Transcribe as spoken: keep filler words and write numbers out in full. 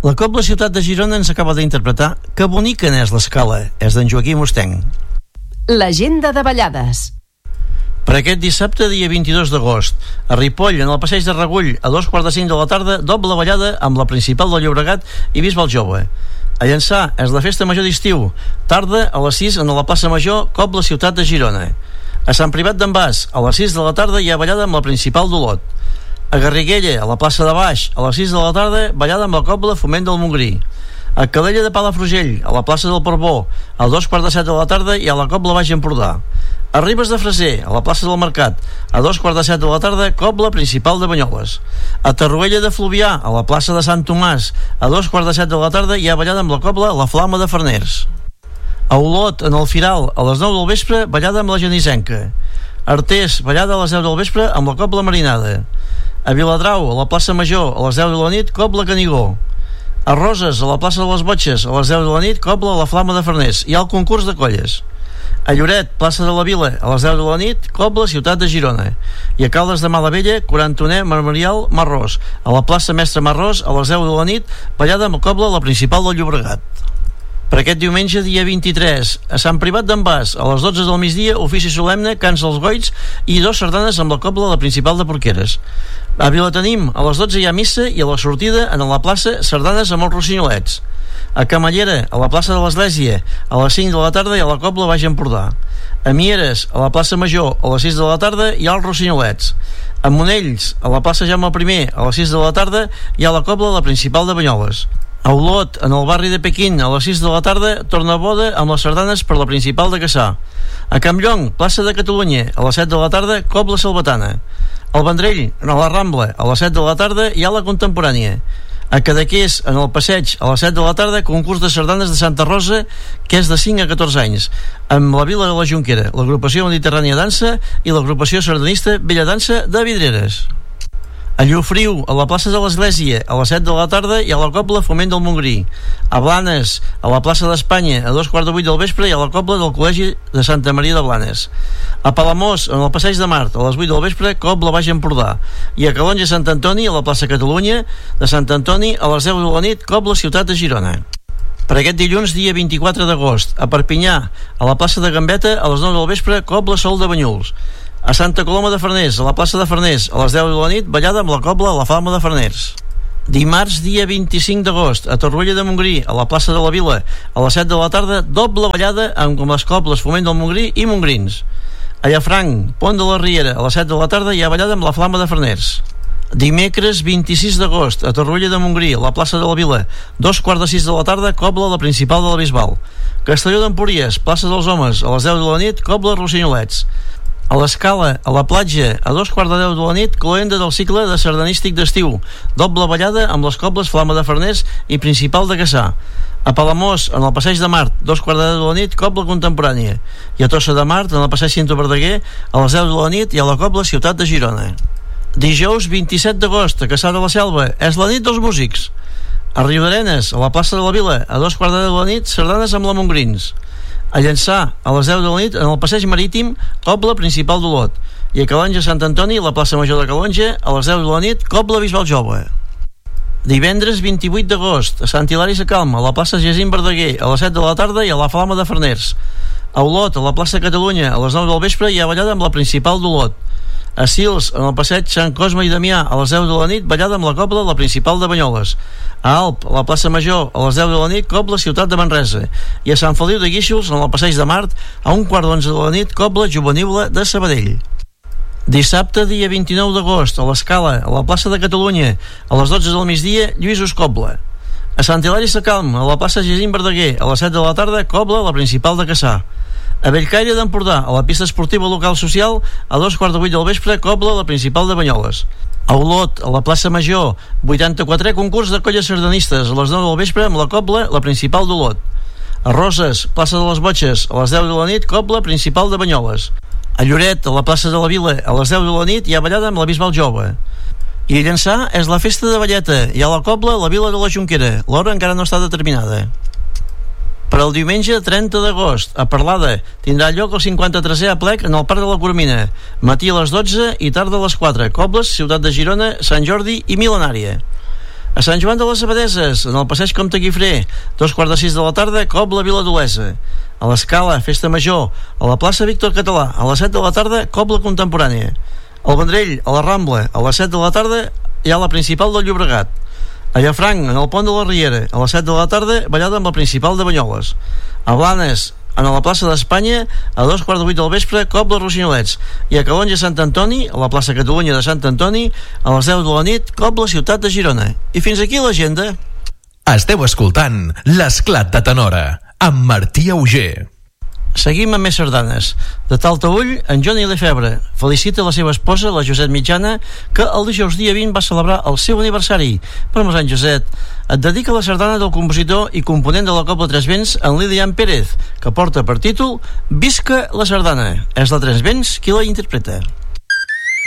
La Cobla Ciutat de Girona ens acaba d'interpretar Que bonica n'és l'escala, és d'en Joaquim Ostenc. L'agenda de ballades. Per aquest dissabte, dia vint-i-dos d'agost, a Ripoll, en el passeig de Regull, a dos quarts de cinc de la tarda, doble ballada amb la principal del Llobregat i Bisbal Jove. A Llançà és la festa major d'estiu, tarda a les sis en la plaça Major, Cobla Ciutat de Girona. A Sant Privat d'en Bas, a les sis de la tarda hi ha ballada amb la principal d'Olot. A Garriguella, a la plaça de Baix, a les sis de la tarda, ballada amb la Cobla Foment del Montgrí. A Calella de Palafrugell, a la plaça del Portbó, a dos quarts de set de la tarda hi ha la Cobla Baix Empordà. A Ribes de Freser, a la plaça del Mercat, a dos quarts de set de la tarda, Cobla Principal de Banyoles. A Torroella de Fluvià, a la plaça de Sant Tomàs, a dos quarts de set de la tarda hi ha ballada amb la Cobla La Flama de Farners. A Olot, en el Firal, a les nou del vespre, ballada amb la Genisenca. A Artés, ballada a les deu del vespre amb la Cobla Marinada. A Viladrau, a la plaça Major, a les deu de la nit, Cobla Canigó. A Roses, a la plaça de les Botxes, a les deu de la nit, Cobla La Flama de Farners. Hi ha el concurs de colles. A Lloret, plaça de la Vila, a les deu de la nit, Cobla Ciutat de Girona. I a Caldes de Malavella, quarantonè Memorial Marrós, a la plaça Mestre Marrós, a les deu de la nit, ballada amb Cobla la principal del Llobregat. Per aquest diumenge, dia vint-i-tres, a Sant Privat d'en Bas, a les dotze del migdia, ofici solemne, cants als goits i dos sardanes amb la Cobla la principal de Porqueres. A Vilatenim, a les dotze hi ha missa i a la sortida, en la plaça, sardanes amb els rossinolets. A Camallera, a la plaça de l'Església, a les cinc de la tarda hi ha la Cobla Baix Empordà. A Mieres, a la plaça Major, a les sis de la tarda hi ha els rossinolets. A Monells, a la plaça Jaume I, a les sis de la tarda hi ha la Cobla la principal de Banyoles. A Olot, en el barri de Pequín, a les sis de la tarda, torna boda amb les sardanes per la principal de Cassà. A Campllong, plaça de Catalunya, a les set de la tarda, Cobla Salvatana. Al Vendrell, a la Rambla, a les set de la tarda, hi ha la Contemporània. A Cadaqués, en el Passeig, a les set de la tarda, concurs de sardanes de Santa Rosa, que és de cinc a catorze anys, amb la Vila de la Jonquera, l'agrupació Mediterrània Dansa i l'agrupació sardanista Bella Dansa de Vidreres. A Llofriu, a la plaça de l'Església, a les set de la tarda hi ha la Cobla Foment del Montgrí. A Blanes, a la plaça d'Espanya, a dos quarts de vuit del vespre hi ha la Cobla del Col·legi de Santa Maria de Blanes. A Palamós, en el passeig de Mart, a les vuit del vespre, Cobla Baix Empordà. I a Calonge Sant Antoni, a la plaça Catalunya de Sant Antoni, a les deu de la nit, Cobla Ciutat de Girona. Per aquest dilluns, dia vint-i-quatre d'agost, a Perpinyà, a la plaça de Gambeta, a les nou del vespre, Cobla Sol de Banyuls. A Santa Coloma de Farners, a la plaça de Farners, a les deu de la nit, ballada amb la Cobla La Flama de Farners. Dimarts, dia vint-i-cinc d'agost, a Torroella de Montgrí, a la plaça de la Vila, a les set de la tarda, doble ballada amb les Cobles Foment del Montgrí i Montgrins. A Llafranc, Pont de la Riera, a les set de la tarda hi ha ballada amb la Flama de Farners. Dimecres, vint-i-sis d'agost, a Torroella de Montgrí, a la plaça de la Vila, dos quarts de sis de la tarda, Cobla la principal de la Bisbal. Castelló d'Empúries, plaça dels Homes, a les deu de la nit, Cobla Rossinolets. A l'Escala, a la platja, a dos quarts de deu de la nit, cloenda del cicle de sardanístic d'estiu, doble ballada amb les Cobles Flama de Farners i principal de Cassà. A Palamós, en el passeig de Mart, dos quarts de deu de la nit, Cobla Contemporània. I a Tossa de Mart, en el passeig Cinto Verdaguer, a les deu de la nit hi ha la Cobla Ciutat de Girona. Dijous vint-i-set d'agost, a Cassà de la Selva, és la nit dels músics. A Riudarenes, a la plaça de la Vila, a dos quarts de deu de la nit, sardanes amb la Montgrins. A Llançà, a les deu de la nit, en el passeig marítim, Cobla Principal d'Olot. I a Calonge Sant Antoni, a la plaça Major de Calonge, a les deu de la nit, Cobla Bisbal Jove. Divendres vint-i-vuit d'agost, a Sant Hilari Sacalm, a la plaça Jacint Verdaguer, a les set de la tarda i a la Flama de Farners. A Olot, a la plaça Catalunya, a les nou del vespre hi ha ballada amb la principal d'Olot. A Sils, en el passeig Sant Cosme i Damià, a les deu de la nit, ballada amb la Cobla la principal de Banyoles. A Alp, a la plaça Major, a les deu de la nit, Cobla Ciutat de Manresa. I a Sant Feliu de Guíxols, en el passeig de Mart, a un quart d'onze de la nit, Cobla Juvenible de Sabadell. Dissabte, dia vint-i-nou d'agost, a l'Escala, a la plaça de Catalunya, a les dotze del migdia, Lluïsos Cobla. A Sant Hilari Sacalm, a la plaça Jacint Verdaguer, a les set de la tarda, Cobla la principal de Cassà. A Bellcaire d'Empordà, a la pista esportiva local social, a dos quarts de vuit del vespre, Cobla la principal de Banyoles. A Olot, a la plaça Major, vuitanta-quatrè concurs de colles sardanistes, a les nou del vespre, amb la Cobla la principal d'Olot. A Roses, plaça de les Botxes, a les deu de la nit, Cobla principal de Banyoles. A Lloret, a la plaça de la Vila, a les deu de la nit, hi ha ballada amb la Bisbal Jove. I a Llançà és la festa de balleta, i a la Cobla la Vila de la Jonquera. L'hora encara no està determinada. Per al diumenge trenta d'agost, a Parlada, tindrà lloc el cinquanta-tresè aplec en el Parc de la Coromina, matí a les dotze i tarda a les quatre, Cobles, Ciutat de Girona, Sant Jordi i Mil·lenària. A Sant Joan de les Abadeses, en el passeig Comte Guifré, dos quarts de sis de la tarda, Cobla Vila d'Olesa. A l'Escala, Festa Major. A la plaça Víctor Català, a les set de la tarda, Cobla Contemporània. Al Vendrell, a la Rambla, a les set de la tarda, hi ha la principal del Llobregat. A Llafranc, en el pont de la Riera, a les set de la tarda, ballada amb la principal de Banyoles. A Blanes, en la plaça d'Espanya, a dos quarts de vuit del vespre, Cobla Rossinolets. I a Calonge Sant Antoni, a la plaça Catalunya de Sant Antoni, a les deu de la nit, Cobla Ciutat de Girona. I fins aquí l'agenda. Esteu escoltant l'Esclat de Tenora, amb Martí Auger. Seguim amb més sardanes. De Taltaüll, en Johnny Lefebvre felicita la seva esposa, la Josep Mitjana, que el dijous dia vint va celebrar el seu aniversari. Per molts anys, Josep. Et dedica la sardana del compositor i component de la Cobla Tres Vents, en Lilian Pérez, que porta per títol Visca la sardana. És la Tres Vents qui la interpreta.